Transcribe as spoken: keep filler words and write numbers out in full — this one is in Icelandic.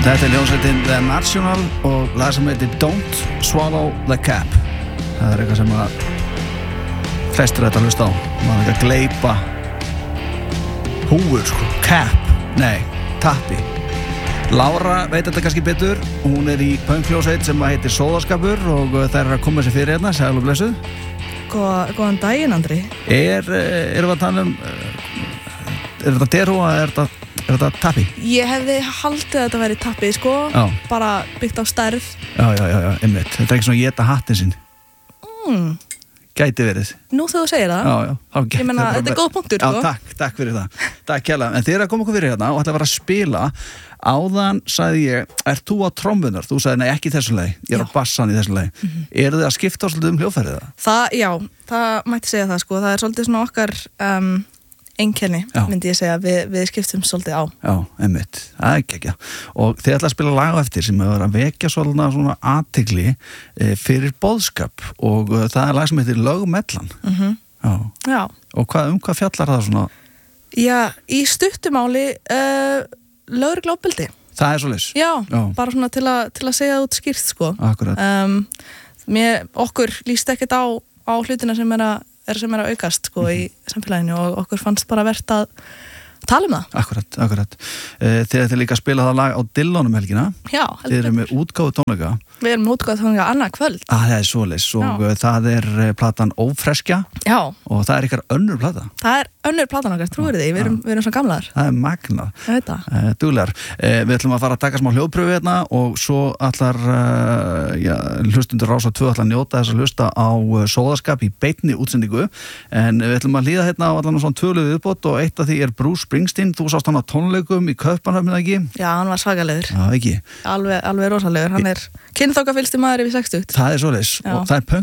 Þetta er hljómsveitin The National og lag sem heitir Don't Swallow the Cap. Það er eitthvað sem að flestir þetta hlusta á. Maður er ekki að gleypa húfur, sko. Cap. Nei, tappi. Lára veit þetta kannski betur. Hún er í pönkhljómsveit sem heitir Sóðaskapur og þær er að koma sér fyrir hérna. Sæl og blessuð. Góða, góðan daginn, Andri. Er, erum við að tala um, er þetta derhú eða er þetta Er þetta tappi? Ég hefði haldið að þetta væri tappi, sko. Já. Bara byggt á stærð. Já, já, já, já, einmitt. Þetta er ekki svona að éta hattin sinn. Mm. Gæti verið. Nú þegar þú segir það. Já, já. Þá gæti Ég meina, það þetta er góð punktur, Já, sko. takk, takk fyrir það. Takk kærlega. En þið er að koma okkur fyrir hérna og ætla að vera að spila. Áðan sagði ég, ert þú á trommunar? Þú sagði, nei, ekki í þessu lagi. Ég er Já. á bassan í þessu lagi. Mm-hmm. Eru þið að skipta svolítið um hljóðfærið það? Það, já, það mætti segja það, sko. Það er svolítið svona okkar um, einkenni, Já. myndi ég segja. Vi, við skiptum svolítið á. Já, einmitt. Það er ekki ekki. Og þið ætla að spila lag á eftir sem er að vekja svona, svona athygli e, fyrir boðskap og e, það er lag sem heitir Lögmellan. Mm-hmm. Já. Já. Og hvað, um hvað fjallar það svona? Já, í stuttumáli uh, lögregluofbeldi. Það er svoleiðis? Já, Já. bara svona til, a, til að segja það út skýrt, sko. Akkurat. Um, mér, okkur líst ekkert á, á hlutina sem er að er sem er að aukast sko í samfélaginu og okkur fannst bara verðt að tala um það. Akkurat, akkurat. Þegar þið líka að spila það lag á Dillonum helgina. Já, Þið eru með útgáfu tónleika. Við erum með útgáfu tónleika annað kvöld. Ah, það er svoleiðis og Já. Það er platan Ófreskja. Já. Og það er ykkar önnur plata. Það er önnur platan okkar, trúir þið, við erum, við erum svo gamlar. Það er magnað. Ég veit það. Uh, Duglegar. Uh, við ætlum að fara að taka smá hljóðpröfu hérna og svo allar uh, já, hlustundur Rás á tvö ætla að njóta þess að hlusta á uh, Sóðaskap í beinni útsendingu en við ætlum að líða hérna á allan svona tvöluðu viðbót og eitt af því er Bruce Springsteen. Þú sást hann á tónleikum í Kaupmannahöfn, ekki? Já, hann var svakalegur. Já, ekki. Alveg, alveg rosalegur. Hann er kynþokkafyllsti maður yfir sextugt. Það er svoleiðis og það er